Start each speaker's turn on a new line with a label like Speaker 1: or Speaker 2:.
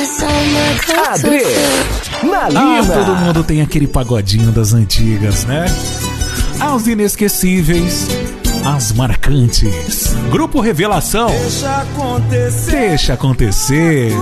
Speaker 1: Adrenalina. Todo mundo tem aquele pagodinho das antigas, né? As inesquecíveis, as marcantes. Grupo Revelação. Deixa acontecer.